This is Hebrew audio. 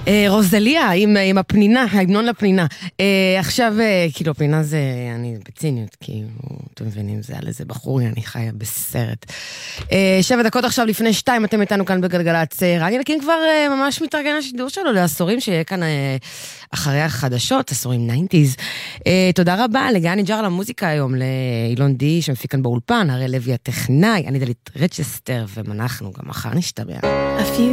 רוזליה עם הפנינה, ההמנון לפנינה. עכשיו, כאילו, הפנינה זה, אני בציניות, כאילו, אתם מבינים, זה על איזה בחור, אני חיה בסרט. 7 דקות עכשיו לפני 2, אתם איתנו כאן בגלגלצ. רדיו נקין כבר ממש מתארגן השידור שלו לעשורים, שיהיה כאן אחרי החדשות, עשורים 90s. תודה רבה לגני ג'ר למוזיקה היום, לאילון די, שמפיק כאן באולפן, הרי לוי הטכנאי, אני דלית רצ'סטר, ואנחנו גם מחר נשתמע.